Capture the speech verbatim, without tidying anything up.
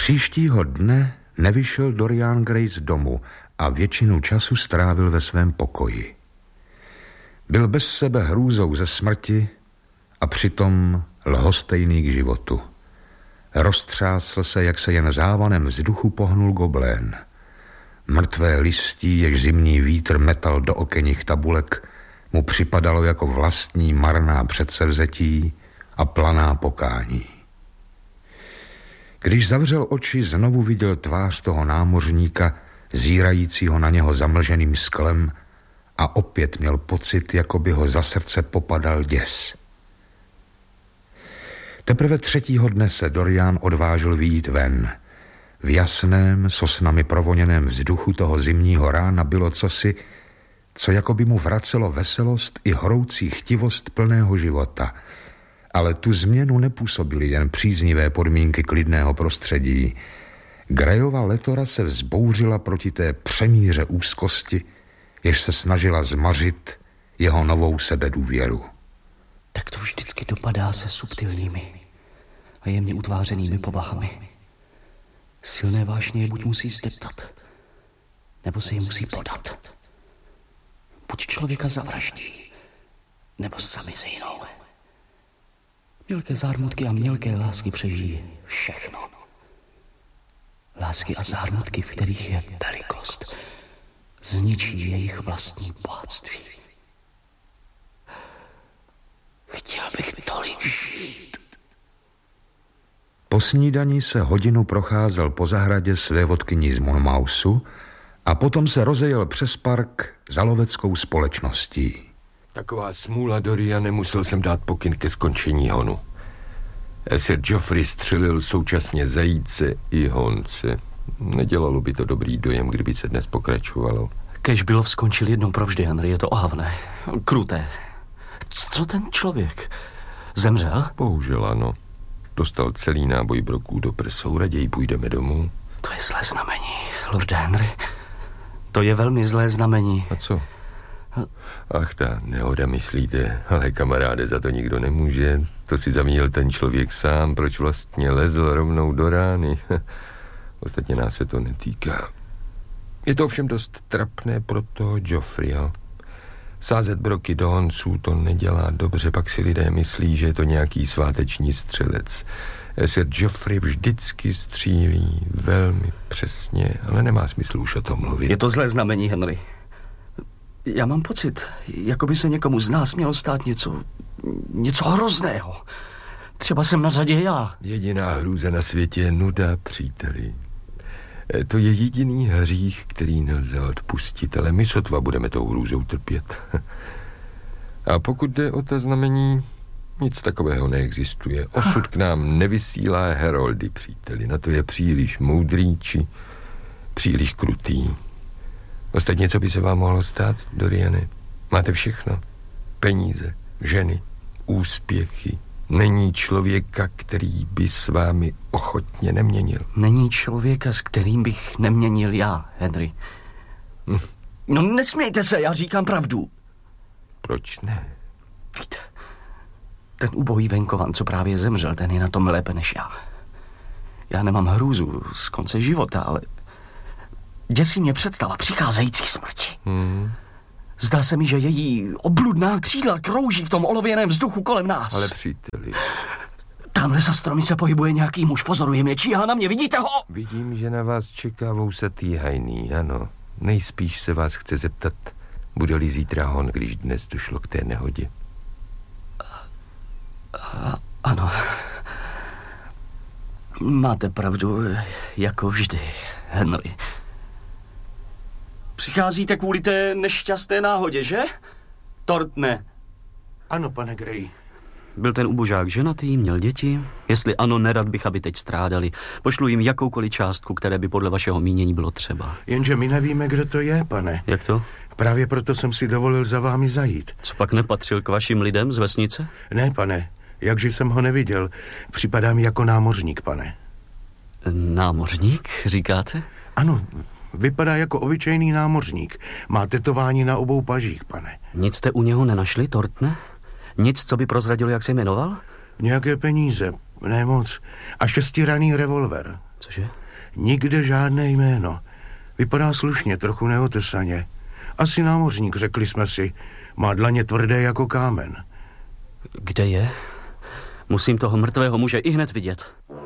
Příštího dne nevyšel Dorian Gray z domu a většinu času strávil ve svém pokoji. Byl bez sebe hrůzou ze smrti a přitom lhostejný k životu. Roztřásl se, jak se jen závanem vzduchu pohnul goblén. Mrtvé listí, jež zimní vítr metal do okenních tabulek, mu připadalo jako vlastní marná předsevzetí a planá pokání. Když zavřel oči, znovu viděl tvář toho námořníka, zírajícího na něho zamlženým sklem, a opět měl pocit, jako by ho za srdce popadal děs. Teprve třetího dne se Dorian odvážil vyjít ven. V jasném, sosnami provoněném vzduchu toho zimního rána bylo cosi, co jako by mu vracelo veselost i horoucí chtivost plného života. Ale tu změnu nepůsobily jen příznivé podmínky klidného prostředí. Grayova letora se vzbouřila proti té přemíře úzkosti, jež se snažila zmařit jeho novou sebedůvěru. Tak to vždycky dopadá se subtilními a jemně utvářenými povahami. Silné vášně je buď musí zdeptat, nebo se jim musí podat. Buď člověka zavraždí, nebo sami zhynou. Mělké zármutky a mělké lásky přežijí všechno. Lásky a zármutky, v kterých je velikost, zničí jejich vlastní bohatství. Chtěl bych tolik žít. Po snídani se hodinu procházel po zahradě s vévodkyní z Monmousu a potom se rozejel přes park za loveckou společností. Taková smůla, Dorian, nemusel jsem dát pokyn ke skončení honu. Sir Geoffrey střelil současně zajíce i honce. Nedělalo by to dobrý dojem, kdyby se dnes pokračovalo. Kež Bylov skončil jednou provždy, Henry, je to ohavné, kruté. Co ten člověk? Zemřel? Bohužel ano. Dostal celý náboj broků do prsou, raději půjdeme domů. To je zlé znamení, Lorde Henry. To je velmi zlé znamení. A co? Ach, ta nehoda, myslíte, ale kamaráde, za to nikdo nemůže. To si zamíjel ten člověk sám, proč vlastně lezl rovnou do rány. Ostatně nás se to netýká. Je to ovšem dost trapné pro toho Geoffreyho. Sázet broky do honců to nedělá dobře, pak si lidé myslí, že je to nějaký sváteční střelec. Sir Geoffrey vždycky střílí velmi přesně, ale nemá smysl už o tom mluvit. Je to zlé znamení, Henry. Já mám pocit, jako by se někomu z nás mělo stát něco, něco hrozného. Třeba jsem na řadě já. Jediná hrůza na světě je nuda, příteli. To je jediný hřích, který nelze odpustit, ale my sotva budeme tou hrůzou trpět. A pokud jde o ta znamení, nic takového neexistuje. Osud k nám nevysílá heroldy, příteli. Na to je příliš moudrý či příliš krutý. Ostatně, co by se vám mohlo stát, Doriane? Máte všechno. Peníze, ženy, úspěchy. Není člověka, který by s vámi ochotně neměnil. Není člověka, s kterým bych neměnil já, Henry. Hm. No nesmějte se, já říkám pravdu. Proč ne? Víte, ten ubohý venkovan, co právě zemřel, ten je na tom lépe než já. Já nemám hrůzu z konce života, ale děsí mě představa přicházející smrti. Hmm. Zdá se mi, že její obludná křídla krouží v tom olověném vzduchu kolem nás. Ale příteli... Tamhle za stromy se pohybuje nějaký muž, pozoruje mě, číhá na mě, vidíte ho? Vidím, že na vás čeká vousatý hajný, ano. Nejspíš se vás chce zeptat, bude-li zítra hon, když dnes došlo k té nehodě. A, ano. Máte pravdu, jako vždy, Henry. Přicházíte kvůli té nešťastné náhodě, že? Tortne. Ano, pane Gray. Byl ten ubožák ženatý, měl děti? Jestli ano, nerad bych, aby teď strádali. Pošlu jim jakoukoliv částku, které by podle vašeho mínění bylo třeba. Jenže my nevíme, kdo to je, pane. Jak to? Právě proto jsem si dovolil za vámi zajít. Co pak nepatřil k vašim lidem z vesnice? Ne, pane. Jakže jsem ho neviděl. Připadá mi jako námořník, pane. Námořník, říkáte? Ano, vypadá jako obyčejný námořník. Má tetování na obou pažích, pane. Nic jste u něho nenašli, Tortne? Nic, co by prozradilo, jak se jmenoval? Nějaké peníze. Ne moc. A šestiraný revolver. Cože? Nikde žádné jméno. Vypadá slušně, trochu neotesaně. Asi námořník, řekli jsme si. Má dlaně tvrdé jako kámen. Kde je? Musím toho mrtvého muže i hned vidět.